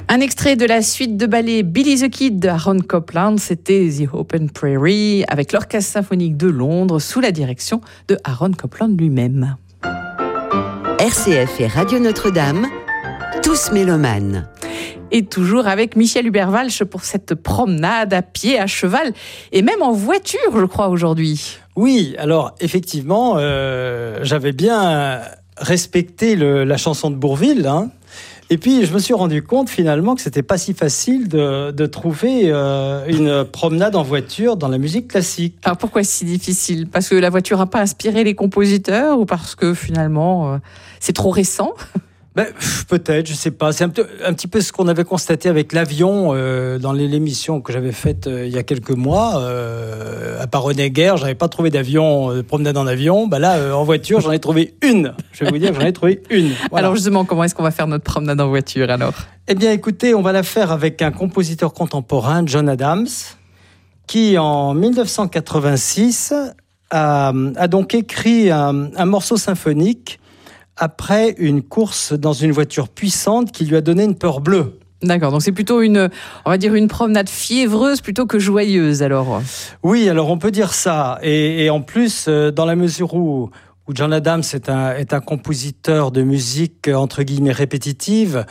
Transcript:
Un extrait de la suite de ballet Billy the Kid de Aaron Copland, c'était The Open Prairie avec l'Orchestre symphonique de Londres sous la direction de Aaron Copland lui-même. RCF et Radio Notre-Dame, tous mélomanes. Et toujours avec Michel Hubert-Walsh pour cette promenade à pied, à cheval et même en voiture, je crois, aujourd'hui. Oui, alors effectivement, j'avais bien respecté la chanson de Bourvil, hein. Et puis, je me suis rendu compte finalement que c'était pas si facile de trouver une promenade en voiture dans la musique classique. Alors pourquoi c'est si difficile ? Parce que la voiture n'a pas inspiré les compositeurs ou parce que finalement c'est trop récent ? Peut-être, je sais pas. C'est un petit peu ce qu'on avait constaté avec l'avion dans l'émission que j'avais faite il y a quelques mois. À part René Guerre, j'avais pas trouvé d'avion, de promenade en avion. Là, en voiture, j'en ai trouvé une. Je vais vous dire, j'en ai trouvé une. Voilà. Alors justement, comment est-ce qu'on va faire notre promenade en voiture alors ? Eh bien, écoutez, on va la faire avec un compositeur contemporain, John Adams, qui en 1986 a donc écrit un morceau symphonique après une course dans une voiture puissante qui lui a donné une peur bleue. D'accord, donc c'est plutôt on va dire une promenade fiévreuse plutôt que joyeuse alors. Oui, alors on peut dire ça. Et en plus, dans la mesure où John Adams est un compositeur de musique entre guillemets répétitive,